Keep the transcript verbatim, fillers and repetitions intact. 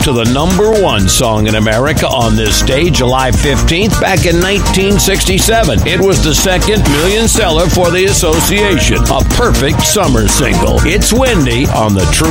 to the number one song in America on this day, July fifteenth, back in nineteen sixty-seven. It was the second million seller for the association, a perfect summer single. It's Windy on the True